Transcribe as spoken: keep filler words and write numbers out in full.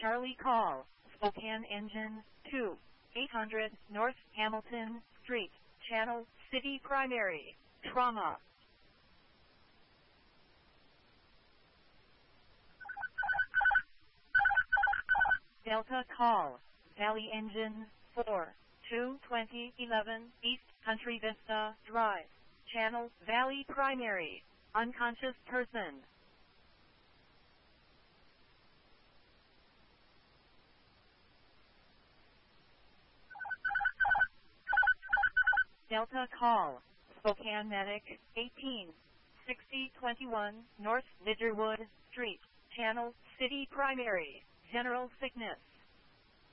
Charlie call, Spokane Engine two, eight hundred North Hamilton Street, Channel City Primary, Trauma. Delta call, Valley Engine four, two twenty eleven East Country Vista Drive, Channel Valley Primary, unconscious person. Delta call, Spokane Medic eighteen, sixty twenty-one North Lidgerwood Street, Channel City Primary, general sickness.